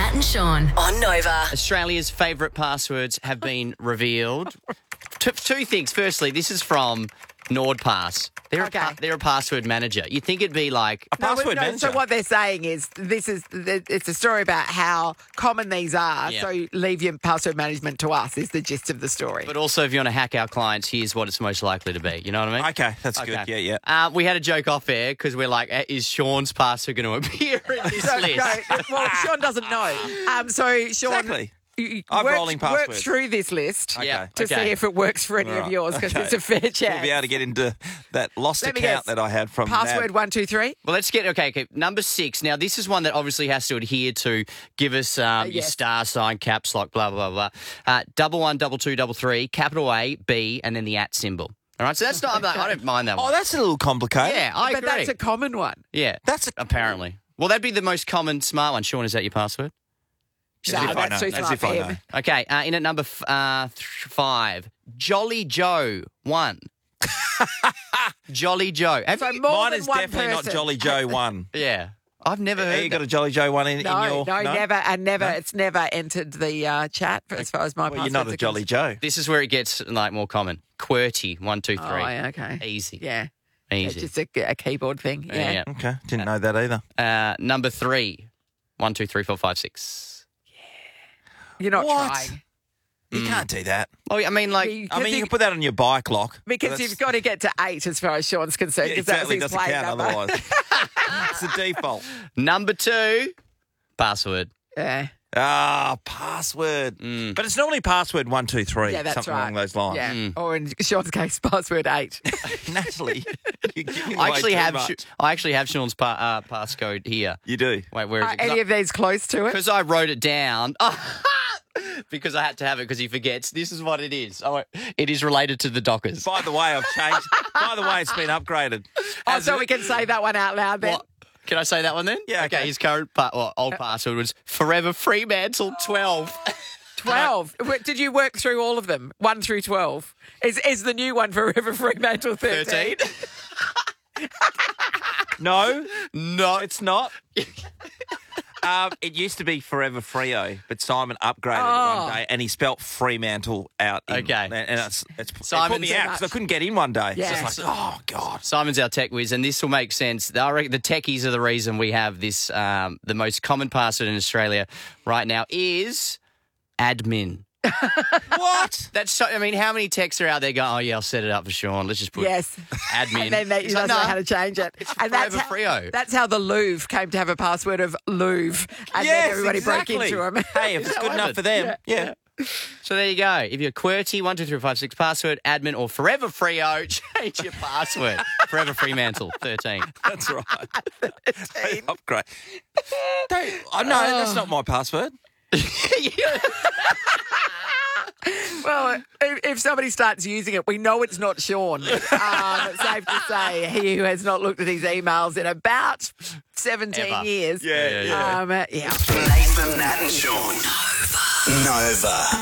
Nat and Sean on Nova. Australia's favourite passwords have been revealed. Two things. Firstly, this is from NordPass. They're a password manager. You'd think it'd be like A password manager. So what they're saying is it's a story about how common these are. Yeah. So leave your password management to us is the gist of the story. But also, if you want to hack our clients, here's what it's most likely to be. You know what I mean? Okay, that's good. Yeah. We had a joke off air because we're like, is Sean's password going to appear in this list? Well, Sean doesn't know. So Sean, Exactly. Work rolling passwords. through this list Yeah, to okay. see if it works for any of yours because it's a fair chance. We'll be able to get into that lost Let me account guess. that I had from Password Nab. 1, 2, 3. Well, let's get okay. Number 6. Now, this is one that obviously has to adhere to. Give us your yes. star sign, caps lock, blah blah blah. 112233, capital A, B, and then the @ symbol. All right, so that's not. I don't mind that Oh, one. that's a little complicated. Yeah, I But agree. that's a common one. Yeah, apparently. Well, that'd be the most common smart one. Sean, is that your password? As No, if I that's know. too As smart if for I him. know. Okay, in at number 5, Jolly Joe 1. Jolly Joe. Have So you- more Mine than is one definitely person. not Jolly Joe 1. Yeah, I've never heard. You got that. a Jolly Joe 1 in No, your... never, and never. It's never entered the chat as far as my Well, you're passwords not are a Jolly Joe. This is where it gets like more common. QWERTY 1, 2, 3. Oh, yeah, okay. Easy. Yeah. It's Easy. just a keyboard thing. Yeah. Okay, didn't know that either. Number 3, 1, 2, 3, 4, 5, 6. You're not What? trying. You can't do that. Oh, I mean, like, I mean, you can put that on your bike lock. Because That's- you've got to get to 8 as far as Sean's concerned. Yeah, because that's exactly, his doesn't play count number. otherwise. It's the default. number 2, password. Yeah. Password. But it's normally password 1, 2, 3. Yeah, that's something right. along those lines. Yeah. Or in Sean's case, password 8. Natalie, you're giving I away actually too have. much. I actually have Sean's passcode here. You do. Wait, where is Are it? any of these close to it? Because I wrote it down. Because I had to have it because he forgets. This is what it is. Oh, it is related to the Dockers. By the way, I've changed. By the way, it's been upgraded. Oh, so we can say that one out loud then. What? Can I say that one then? Yeah, okay. His current old password was Forever Fremantle 12. 12. Did you work through all of them? 1 through 12. Is the new one Forever Fremantle 13? 13. No, No, it's not. It used to be Forever Freo, but Simon upgraded it one day, and he spelt Fremantle out. Okay. And it put Simon's me out because I couldn't get in one day. Yeah. It's just like, oh God. Simon's our tech whiz, and this will make sense. I reckon the techies are the reason we have this. The most common password in Australia right now is admin. What? That's so. I mean, how many techs are out there going? Oh yeah, I'll set it up for Sean. Let's just put Yes. admin. And then you He's don't like, know "No, how to change it. It's And Forever Freo. that's how the Louvre came to have a password of Louvre. And then everybody broke into them. Hey, if it's good enough for them, yeah. So there you go. If you're QWERTY 1, 2, 3, 5, 6 password admin or Forever Freo, change your password. Forever Fremantle 13. That's right. Upgrade. No, that's not my password. Well, if somebody starts using it, we know it's not Sean. It's safe to say he who has not looked at his emails in about 17 Ever. years. Yeah. Yeah. Nathan, Nat and Sean. Nova.